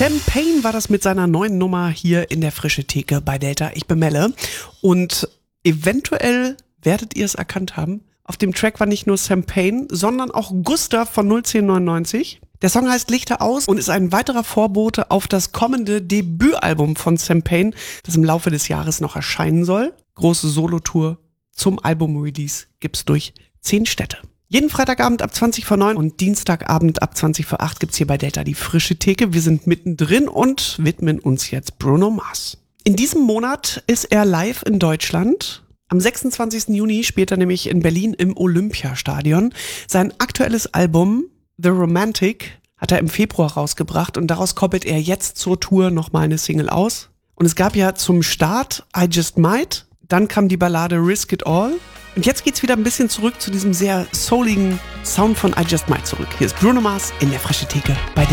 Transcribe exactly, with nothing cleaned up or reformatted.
Sam Payne war das mit seiner neuen Nummer hier in der Frische Theke bei Delta. Ich bin Melle und eventuell werdet ihr es erkannt haben. Auf dem Track war nicht nur Sam Payne, sondern auch Gustav von null zehn neunundneunzig. Der Song heißt Lichter aus und ist ein weiterer Vorbote auf das kommende Debütalbum von Sam Payne, das im Laufe des Jahres noch erscheinen soll. Große Solotour zum Album-Release gibt's durch zehn Städte. Jeden Freitagabend ab zwanzig vor neun und Dienstagabend ab zwanzig vor acht gibt's hier bei Delta die Frische Theke. Wir sind mittendrin und widmen uns jetzt Bruno Mars. In diesem Monat ist er live in Deutschland. Am sechsundzwanzigsten Juni spielt er nämlich in Berlin im Olympiastadion. Sein aktuelles Album The Romantic hat er im Februar rausgebracht und daraus koppelt er jetzt zur Tour nochmal eine Single aus. Und es gab ja zum Start I Just Might, dann kam die Ballade Risk It All und jetzt geht's wieder ein bisschen zurück zu diesem sehr souligen Sound von I Just Might zurück. Hier ist Bruno Mars in der Frische Theke bei der